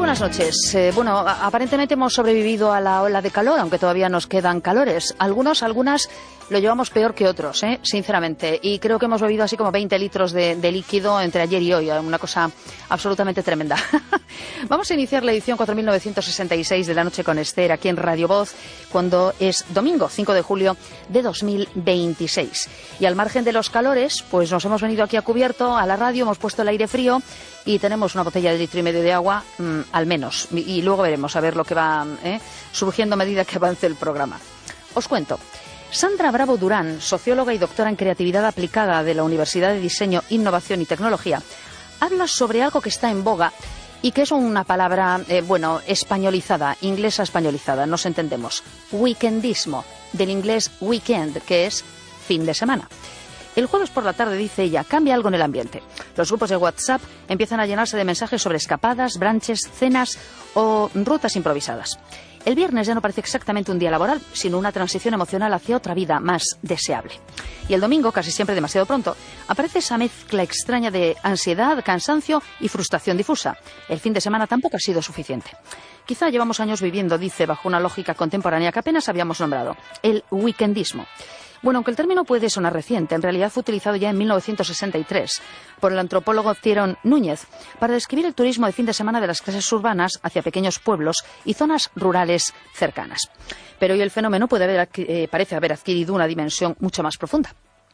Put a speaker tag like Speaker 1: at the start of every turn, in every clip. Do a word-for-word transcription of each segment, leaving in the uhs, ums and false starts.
Speaker 1: buenas noches. Eh, bueno, aparentemente hemos sobrevivido a la ola de calor, aunque todavía nos quedan calores. Algunos, algunas lo llevamos peor que otros, ¿eh? Sinceramente. Y creo que hemos bebido así como veinte litros de, de líquido entre ayer y hoy. Una cosa absolutamente tremenda. Vamos a iniciar la edición cuatro mil novecientos sesenta y seis de La Noche con Esther aquí en Radio Voz, cuando es domingo cinco de julio de dos mil veintiséis. Y al margen de los calores, pues nos hemos venido aquí a cubierto a la radio, hemos puesto el aire frío y tenemos una botella de litro y medio de agua, mmm, al menos. Y, y luego veremos a ver lo que va ¿eh? surgiendo a medida que avance el programa. Os cuento. Sandra Bravo Durán, socióloga y doctora en creatividad aplicada de la Universidad de Diseño, Innovación y Tecnología, habla sobre algo que está en boga y que es una palabra, eh, bueno, españolizada, inglesa españolizada, nos entendemos. Weekendismo, del inglés weekend, que es fin de semana. El jueves por la tarde, dice ella, cambia algo en el ambiente. Los grupos de WhatsApp empiezan a llenarse de mensajes sobre escapadas, brunches, cenas o rutas improvisadas. El viernes ya no parece exactamente un día laboral, sino una transición emocional hacia otra vida más deseable. Y el domingo, casi siempre demasiado pronto, aparece esa mezcla extraña de ansiedad, cansancio y frustración difusa. El fin de semana tampoco ha sido suficiente. Quizá llevamos años viviendo, dice, bajo una lógica contemporánea que apenas habíamos nombrado, el weekendismo. Bueno, aunque el término puede sonar reciente, en realidad fue utilizado ya en mil novecientos sesenta y tres por el antropólogo Tyrone Núñez para describir el turismo de fin de semana de las clases urbanas hacia pequeños pueblos y zonas rurales cercanas. Pero hoy el fenómeno puede haber, eh, parece haber adquirido una dimensión mucho más profunda.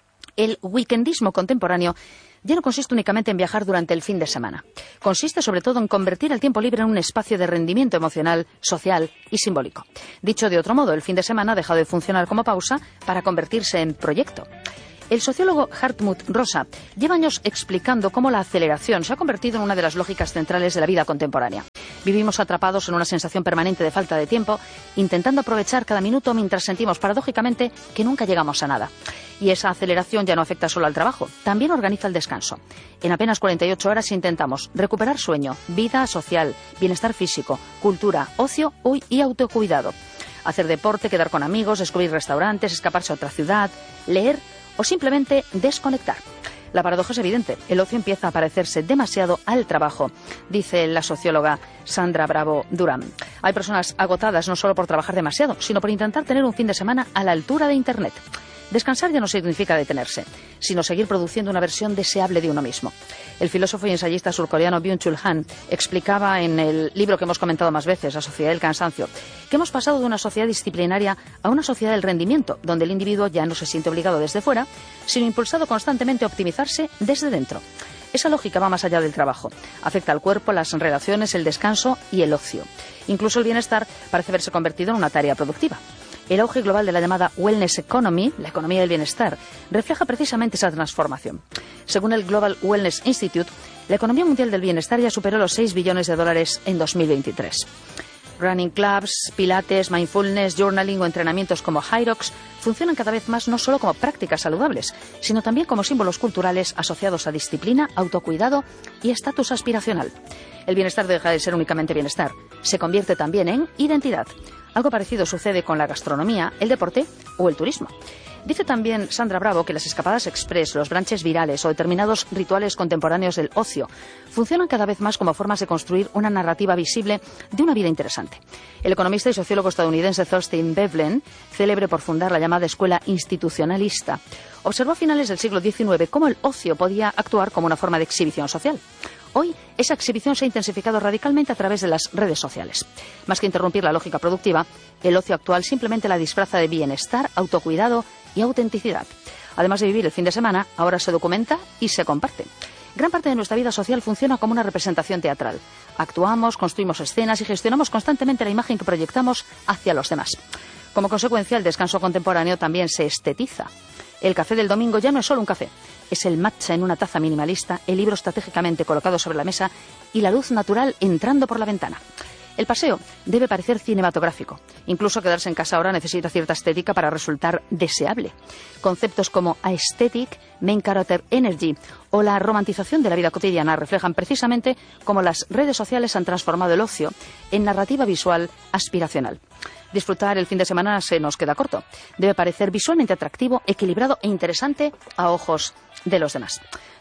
Speaker 1: El weekendismo contemporáneo ya no consiste únicamente en viajar durante el fin de semana. Consiste sobre todo en convertir el tiempo libre en un espacio de rendimiento emocional, social y simbólico. Dicho de otro modo, el fin de semana ha dejado de funcionar como pausa para convertirse en proyecto. El sociólogo Hartmut Rosa lleva años explicando cómo la aceleración se ha convertido en una de las lógicas centrales de la vida contemporánea. Vivimos atrapados en una sensación permanente de falta de tiempo, intentando aprovechar cada minuto mientras sentimos paradójicamente que nunca llegamos a nada. Y esa aceleración ya no afecta solo al trabajo, también organiza el descanso. En apenas cuarenta y ocho horas intentamos recuperar sueño, vida social, bienestar físico, cultura, ocio y autocuidado. Hacer deporte, quedar con amigos, descubrir restaurantes, escaparse a otra ciudad, leer o simplemente desconectar. La paradoja es evidente. El ocio empieza a parecerse demasiado al trabajo, dice la socióloga Sandra Bravo Durán. Hay personas agotadas no solo por trabajar demasiado, sino por intentar tener un fin de semana a la altura de Internet. Descansar ya no significa detenerse, sino seguir produciendo una versión deseable de uno mismo. El filósofo y ensayista surcoreano Byung-Chul Han explicaba en el libro que hemos comentado más veces, La sociedad del cansancio, que hemos pasado de una sociedad disciplinaria a una sociedad del rendimiento, donde el individuo ya no se siente obligado desde fuera, sino impulsado constantemente a optimizarse desde dentro. Esa lógica va más allá del trabajo. Afecta al cuerpo, las relaciones, el descanso y el ocio. Incluso el bienestar parece haberse convertido en una tarea productiva. El auge global de la llamada Wellness Economy, la economía del bienestar, refleja precisamente esa transformación. Según el Global Wellness Institute, la economía mundial del bienestar ya superó los seis billones de dólares en dos mil veintitrés. Running clubs, pilates, mindfulness, journaling o entrenamientos como Hyrox funcionan cada vez más no solo como prácticas saludables, sino también como símbolos culturales asociados a disciplina, autocuidado y estatus aspiracional. El bienestar deja de ser únicamente bienestar, se convierte también en identidad. Algo parecido sucede con la gastronomía, el deporte o el turismo. Dice también Sandra Bravo que las escapadas express, los brunches virales o determinados rituales contemporáneos del ocio funcionan cada vez más como formas de construir una narrativa visible de una vida interesante. El economista y sociólogo estadounidense Thorstein Veblen, célebre por fundar la llamada escuela institucionalista, observó a finales del siglo diecinueve cómo el ocio podía actuar como una forma de exhibición social. Hoy, esa exhibición se ha intensificado radicalmente a través de las redes sociales. Más que interrumpir la lógica productiva, el ocio actual simplemente la disfraza de bienestar, autocuidado y autenticidad. Además de vivir el fin de semana, ahora se documenta y se comparte. Gran parte de nuestra vida social funciona como una representación teatral. Actuamos, construimos escenas y gestionamos constantemente la imagen que proyectamos hacia los demás. Como consecuencia, el descanso contemporáneo también se estetiza. El café del domingo ya no es solo un café. Es el matcha en una taza minimalista, el libro estratégicamente colocado sobre la mesa y la luz natural entrando por la ventana. El paseo debe parecer cinematográfico. Incluso quedarse en casa ahora necesita cierta estética para resultar deseable. Conceptos como aesthetic, main character energy o la romantización de la vida cotidiana reflejan precisamente cómo las redes sociales han transformado el ocio en narrativa visual aspiracional. Disfrutar el fin de semana se nos queda corto. Debe parecer visualmente atractivo, equilibrado e interesante a ojos de los demás.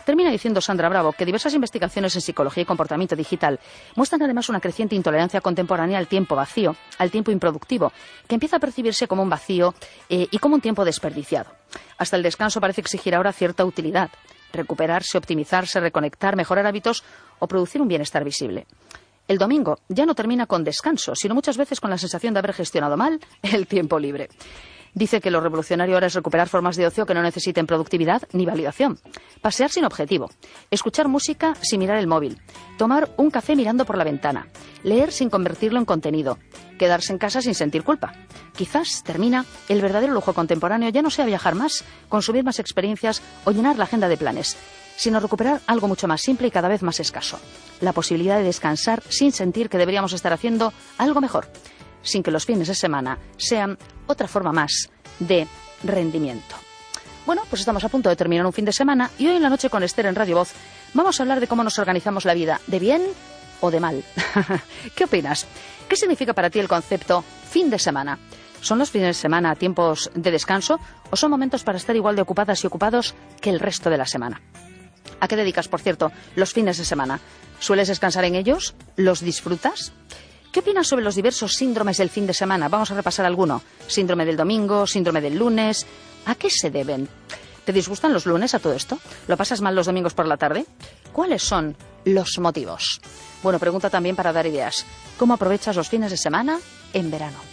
Speaker 1: Termina diciendo Sandra Bravo que diversas investigaciones en psicología y comportamiento digital muestran además una creciente intolerancia contemporánea al tiempo vacío, al tiempo improductivo, que empieza a percibirse como un vacío eh, y como un tiempo desperdiciado. Hasta el descanso parece exigir ahora cierta utilidad, recuperarse, optimizarse, reconectar, mejorar hábitos o producir un bienestar visible. El domingo ya no termina con descanso, sino muchas veces con la sensación de haber gestionado mal el tiempo libre. Dice que lo revolucionario ahora es recuperar formas de ocio que no necesiten productividad ni validación. Pasear sin objetivo, escuchar música sin mirar el móvil, tomar un café mirando por la ventana, leer sin convertirlo en contenido, quedarse en casa sin sentir culpa. Quizás, termina, el verdadero lujo contemporáneo ya no sea viajar más, consumir más experiencias o llenar la agenda de planes, sino recuperar algo mucho más simple y cada vez más escaso. La posibilidad de descansar sin sentir que deberíamos estar haciendo algo mejor, sin que los fines de semana sean otra forma más de rendimiento. Bueno, pues estamos a punto de terminar un fin de semana y hoy en la noche con Esther en Radio Voz vamos a hablar de cómo nos organizamos la vida, de bien o de mal. ¿Qué opinas? ¿Qué significa para ti el concepto fin de semana? ¿Son los fines de semana tiempos de descanso o son momentos para estar igual de ocupadas y ocupados que el resto de la semana? ¿A qué dedicas, por cierto, los fines de semana? ¿Sueles descansar en ellos? ¿Los disfrutas? ¿Qué opinas sobre los diversos síndromes del fin de semana? Vamos a repasar alguno. Síndrome del domingo, síndrome del lunes. ¿A qué se deben? ¿Te disgustan los lunes a todo esto? ¿Lo pasas mal los domingos por la tarde? ¿Cuáles son los motivos? Bueno, pregunta también para dar ideas. ¿Cómo aprovechas los fines de semana en verano?